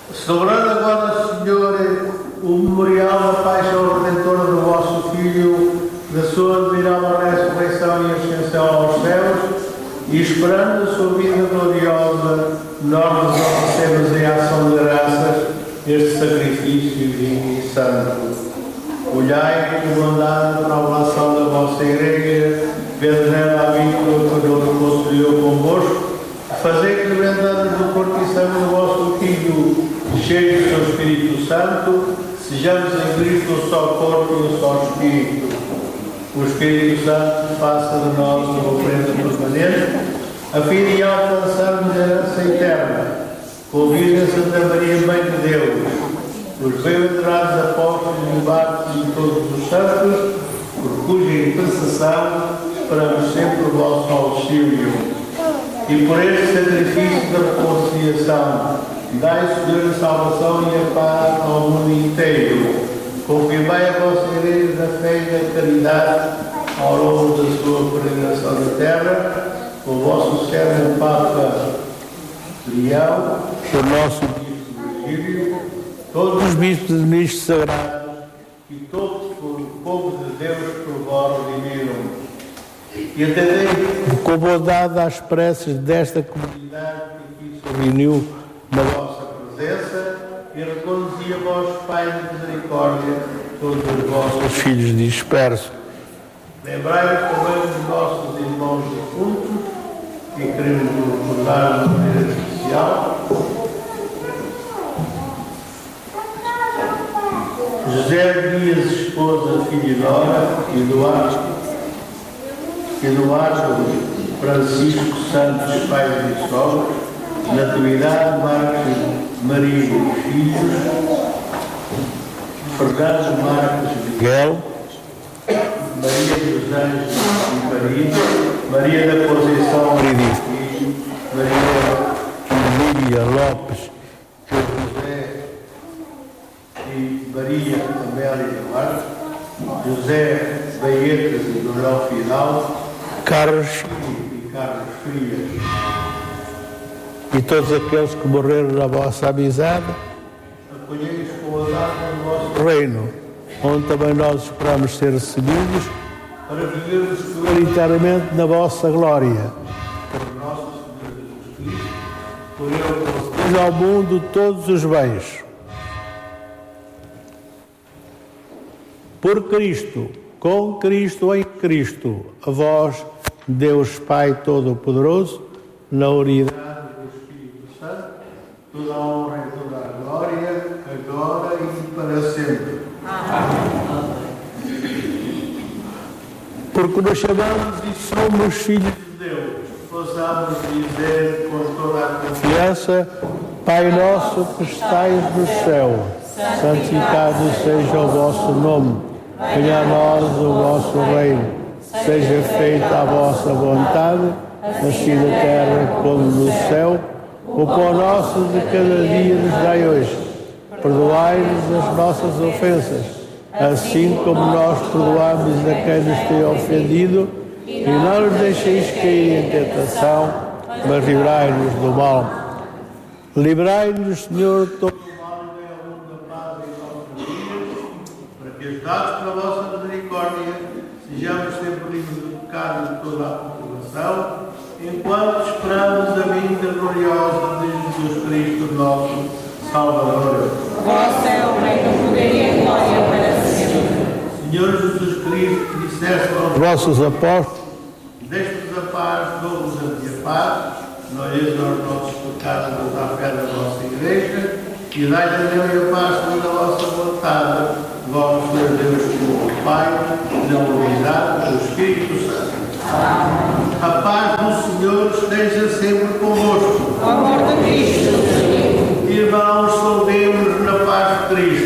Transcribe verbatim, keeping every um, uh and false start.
Celebrando agora, Senhor, o memorial da paixão redentora do vosso Filho, da sua admirável ressurreição e ascensão aos céus, e esperando a sua vida gloriosa, nós nos oferecemos em ação de graças este sacrifício divino e santo. Olhai com bondade para a oração da vossa Igreja, vendo nela a vínculo que Deus concedeu convosco, fazei que, lembrando do corpo e sangue do vosso Filho, cheio do seu Espírito Santo, sejamos em Cristo um só corpo e um só Espírito. O Espírito Santo faça de nós uma oferenda permanente, a fim de alcançarmos a herança eterna. Convida Santa Maria, Mãe de Deus, os bem-aventurados apóstolos e baptismos de todos os santos, por cuja intercessão esperamos sempre o vosso auxílio. E por este sacrifício da reconciliação, dai, Senhor, a salvação e a paz ao mundo inteiro. Confirmai a vossa Igreja da fé e da caridade ao longo da sua peregrinação da terra, com o vosso servo Papa Leão, o nosso Bispo Virgílio, todos os bispos e ministros sagrados e todos o povo de Deus por vós redimiram. E atendei com bondade às preces desta comunidade que aqui se reuniu na vossa presença, e reconduzi a vós, Pai de misericórdia, todos os vossos filhos dispersos. Lembrai-vos também dos nossos irmãos defuntos, e queremos recordar de maneira especial José Dias, esposa, filho e nora, Eduardo, Eduardo Francisco Santos, pai de sogros, Natividade Marcos Maria e filhos, Fernando Marcos Miguel, Maria dos Anjos e Maria, Maria da Conceição e filho, Maria Lídia Lopes, José e Maria Amélia Duarte, José Baetas e Donal Final, Carlos e Carlos Frias, e todos aqueles que morreram na vossa amizade, acolhei-os com a data do vosso reino, onde também nós esperamos ser recebidos, para vivermos eternamente na vossa glória. Por nosso Senhor Jesus Cristo, por ele concedei ao mundo todos os bens. Por Cristo, com Cristo, em Cristo, a vós, Deus Pai Todo-Poderoso, na unidade do Espírito Santo, toda a honra e toda a glória, agora e para sempre. Amém. Porque nos chamamos e somos filhos de Deus, possamos dizer com toda a confiança: Pai nosso que estais no céu, santificado seja o vosso nome, venha a nós o vosso reino, seja feita a vossa vontade, assim na terra como no céu. O pão nosso de cada dia nos dai hoje. Perdoai-nos as nossas ofensas, assim como nós perdoamos a quem nos tem ofendido, e não nos deixeis cair em tentação, mas livrai-nos do mal. Livrai-nos, Senhor, de todo o mal e da luz da paz e da sabedoria, para que, ajudados pela vossa misericórdia, sejamos sempre livres do pecado e de toda a perturbação, enquanto esperamos a vinda gloriosa de Jesus Cristo, nosso Salvador. Vosso é o reino, o poder e a glória para sempre. Senhor Jesus Cristo, que disseste aos vossos apóstolos: deixe-vos a paz, dou-vos a minha paz, não olheis aos nossos pecados, mas à fé da vossa Igreja, e dai a Deus e a paz segundo a vossa vontade, vós, Senhor Deus, como o Pai, na unidade do Espírito Santo. Amém. A paz do Senhor esteja sempre convosco. O amor de Cristo. Irmãos, saudemos na paz de Cristo.